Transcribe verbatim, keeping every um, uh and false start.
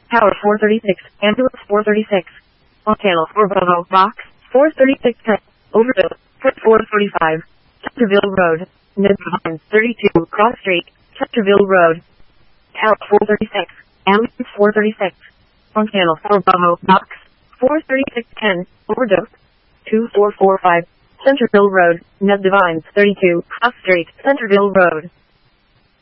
Tower four thirty-six, ambulance four thirty-six. On channel four Bravo, box four thirty-six ten, Overville, four forty-five. Chesterville Road, Midvine thirty-two, Cross Street, Chesterville Road. Tower four thirty-six, ambulance four thirty-six. On channel four Bravo, box four thirty-six ten, Overdose, two four four five. Centerville Road, Ned Divines thirty-two, Cross Street, Centerville Road.